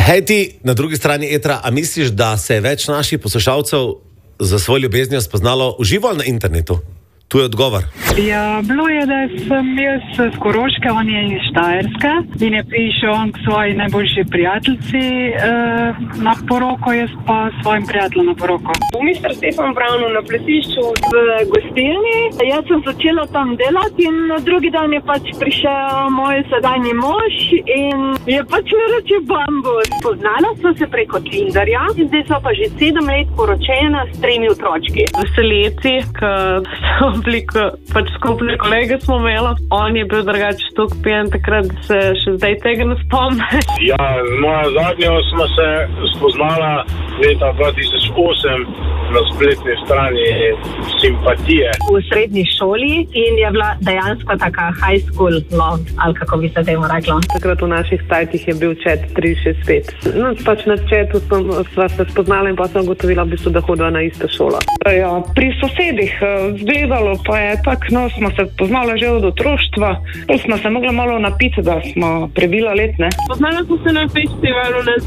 Hej ti, na drugi strani etra, a misliš, da se je več naših poslušalcev za svojo ljubeznijo spoznalo v živo ali na internetu? Tu je odgovor. Ja, bilo je, da sem jaz z Koroške, on je iz Štajerske in je prišel on k svoji najboljši prijateljici na poroko, jaz pa svojim prijateljem na poroko. V Mr. Stefan Brownu na plesišču v gostilni. Jaz sem začela tam delati in na drugi dan je pač prišel moj sedanji mož in je pač mi reče bambus. Poznala sva se preko Tinderja in zdaj sva pa že 7 let poročena s 3 otročki. Veseleci, ki pač skupne kolege smo imeli. On je bil drugače toliko pijan takrat, da se še zdaj tega ne spomne. Ja, z mojo zadnjo smo se spoznala leta 2008 na spletni strani Simpatije. V srednji šoli in je bila dejansko taka high school love, ali kako bi se temu reklo. Takrat v naših sajtih je bil chat 365. No, pač na chatu sva se spoznala in pa sem ugotovila, v bistvu, da hodiva na isto šolo. Ja, pri sosedih zgledalo pa je tako, no, smo se poznali že od otroštva. Smo se mogli malo napiti, da smo prebila let, ne. Poznala smo se na festivalu,